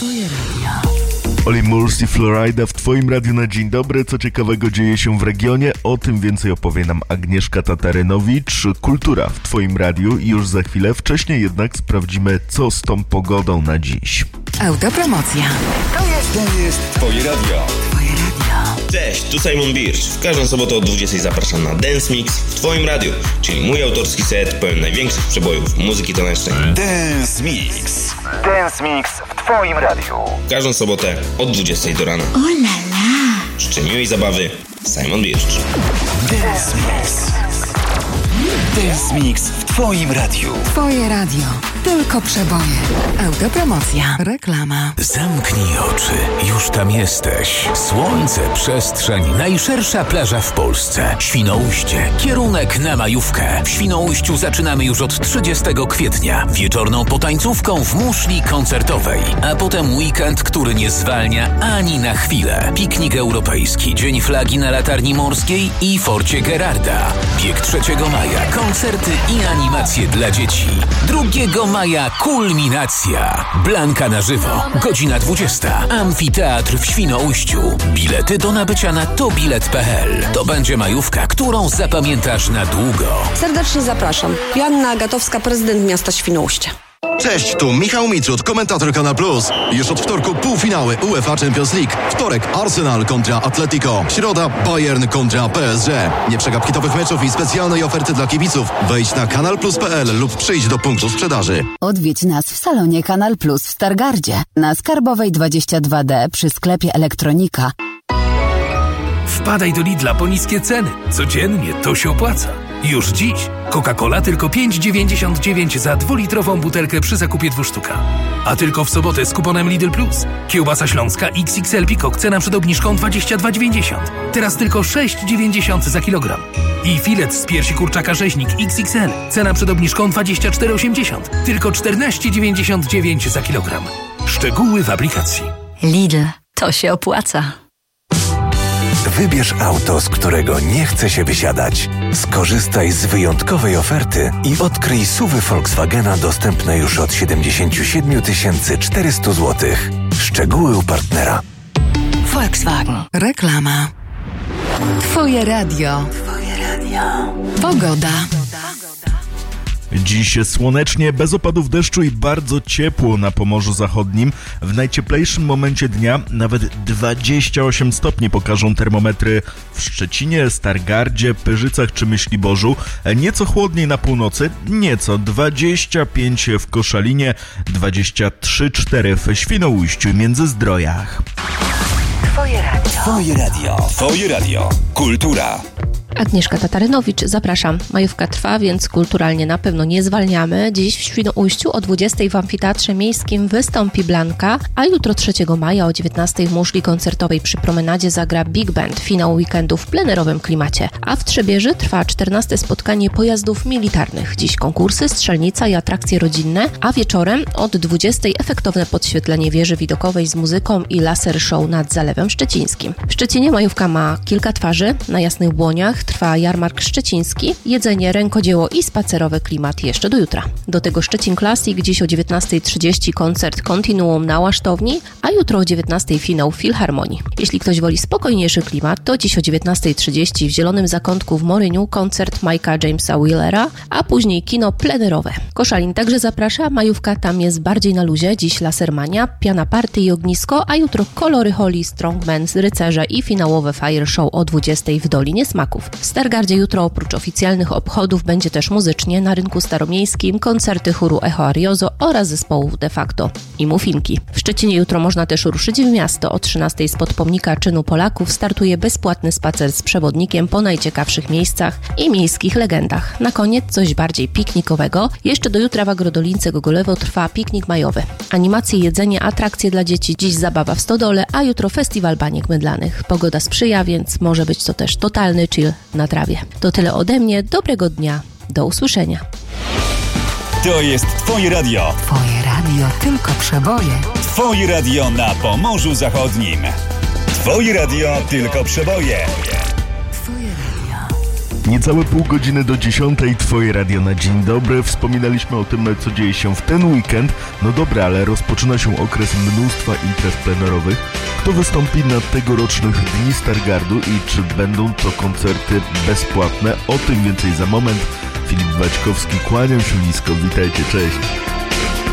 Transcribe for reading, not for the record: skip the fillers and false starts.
Twoje radio. Oli Murs i Florida w Twoim radiu na dzień dobry. Co ciekawego dzieje się w regionie? O tym więcej opowie nam Agnieszka Tatarynowicz. Kultura w Twoim radiu już za chwilę. Wcześniej jednak sprawdzimy, co z tą pogodą na dziś. Autopromocja. To jest Twoje radio. Twoje radio. Cześć, tu Simon Birch. W każdą sobotę o 20 zapraszam na Dance Mix w Twoim radiu, czyli mój autorski set pełen największych przebojów muzyki tanecznej. Dance Mix. Dance Mix w Twoim radiu. W każdą sobotę od 20 do rana. O la la. Życzę miłej zabawy. Simon Birch. Dance Mix. Dance Mix w Twoim radiu. Twoje radio. Tylko przeboje. Autopromocja. Reklama. Zamknij oczy. Już tam jesteś. Słońce, przestrzeń, najszersza plaża w Polsce. Świnoujście. Kierunek na majówkę. W Świnoujściu zaczynamy już od 30 kwietnia. Wieczorną potańcówką w muszli koncertowej. A potem weekend, który nie zwalnia ani na chwilę. Piknik europejski, Dzień Flagi na Latarni Morskiej i Forcie Gerarda. Bieg 3 maja. Koncerty i animacje dla dzieci. 2 maja kulminacja. Blanka na żywo. Godzina 20. Amfiteatr w Świnoujściu. Bilety do nabycia na tobilet.pl. To będzie majówka, którą zapamiętasz na długo. Serdecznie zapraszam. Joanna Agatowska, prezydent miasta Świnoujście. Cześć, tu Michał Mitrud, komentator Kanal Plus. Już od wtorku półfinały UEFA Champions League. Wtorek Arsenal kontra Atletico. Środa Bayern kontra PSG. Nie przegap hitowych meczów i specjalnej oferty dla kibiców. Wejdź na kanalplus.pl lub przyjdź do punktu sprzedaży. Odwiedź nas w salonie Kanal Plus w Stargardzie. Na Skarbowej 22D przy sklepie Elektronika. Wpadaj do Lidla po niskie ceny. Codziennie to się opłaca. Już dziś Coca-Cola tylko 5,99 za 2-litrową butelkę przy zakupie 2 sztuka. A tylko w sobotę z kuponem Lidl Plus. Kiełbasa śląska XXL Peacock, cena przed obniżką 22,90. Teraz tylko 6,90 za kilogram. I filet z piersi kurczaka rzeźnik XXL, cena przed obniżką 24,80. Tylko 14,99 za kilogram. Szczegóły w aplikacji. Lidl, to się opłaca. Wybierz auto, z którego nie chce się wysiadać. Skorzystaj z wyjątkowej oferty i odkryj SUV-y Volkswagena dostępne już od 77 400 zł. Szczegóły u partnera. Volkswagen. Reklama. Twoje radio. Twoje radio. Pogoda. Dziś słonecznie, bez opadów deszczu i bardzo ciepło na Pomorzu Zachodnim. W najcieplejszym momencie dnia nawet 28 stopni pokażą termometry w Szczecinie, Stargardzie, Pyrzycach czy Myśliborzu. Nieco chłodniej na północy, nieco 25 w Koszalinie, 23,4 w Świnoujściu i Międzyzdrojach. Twoje radio. Twoje radio. Twoje radio. Kultura. Agnieszka Tatarynowicz, zapraszam. Majówka trwa, więc kulturalnie na pewno nie zwalniamy. Dziś w Świnoujściu o 20 w Amfiteatrze Miejskim wystąpi Blanka, a jutro 3 maja o 19 w muszli koncertowej przy promenadzie zagra Big Band, finał weekendu w plenerowym klimacie. A w Trzebieży trwa 14 spotkanie pojazdów militarnych. Dziś konkursy, strzelnica i atrakcje rodzinne, a wieczorem od 20 efektowne podświetlenie wieży widokowej z muzyką i laser show nad Zalewem Szczecińskim. W Szczecinie majówka ma kilka twarzy. Na Jasnych Błoniach trwa jarmark szczeciński, jedzenie, rękodzieło i spacerowy klimat jeszcze do jutra. Do tego Szczecin Classic, dziś o 19:30 koncert Kontinuum na Łasztowni, a jutro o 19:00 finał w Filharmonii. Jeśli ktoś woli spokojniejszy klimat, to dziś o 19:30 w Zielonym Zakątku w Moryniu koncert Mike'a Jamesa Wheelera, a później kino plenerowe. Koszalin także zaprasza, majówka tam jest bardziej na luzie, dziś Lasermania, piana party i ognisko, a jutro kolory Holly, Strongman, rycerze i finałowe Fire Show o 20:00 w Dolinie Smaków. W Stargardzie jutro oprócz oficjalnych obchodów będzie też muzycznie na rynku staromiejskim koncerty chóru Echo Ariozo oraz zespołów De Facto i Mufinki. W Szczecinie jutro można też ruszyć w miasto. O 13:00 spod pomnika czynu Polaków startuje bezpłatny spacer z przewodnikiem po najciekawszych miejscach i miejskich legendach. Na koniec coś bardziej piknikowego. Jeszcze do jutra w Agrodolince Gogolewo trwa piknik majowy. Animacje, jedzenie, atrakcje dla dzieci, dziś zabawa w Stodole, a jutro festiwal baniek mydlanych. Pogoda sprzyja, więc może być to też totalny chill na trawie. To tyle ode mnie. Dobrego dnia. Do usłyszenia. To jest Twoje radio. Twoje radio. Tylko przeboje. Twoje radio na Pomorzu Zachodnim. Twoje radio. Tylko przeboje. Twoje radio. Niecałe pół godziny do 10. Twoje radio na dzień dobry. Wspominaliśmy o tym, co dzieje się w ten weekend. No dobra, ale rozpoczyna się okres mnóstwa imprez plenerowych. Kto wystąpi na tegorocznych Dni Stargardu i czy będą to koncerty bezpłatne? O tym więcej za moment. Filip Waćkowski, kłaniam się nisko. Witajcie, cześć.